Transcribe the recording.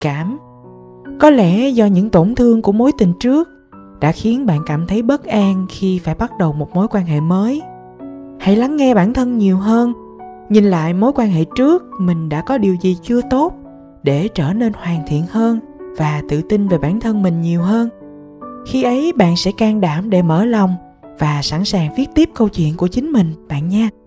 cảm. Có lẽ do những tổn thương của mối tình trước đã khiến bạn cảm thấy bất an khi phải bắt đầu một mối quan hệ mới. Hãy lắng nghe bản thân nhiều hơn, nhìn lại mối quan hệ trước mình đã có điều gì chưa tốt để trở nên hoàn thiện hơn và tự tin về bản thân mình nhiều hơn. Khi ấy bạn sẽ can đảm để mở lòng và sẵn sàng viết tiếp câu chuyện của chính mình bạn nha.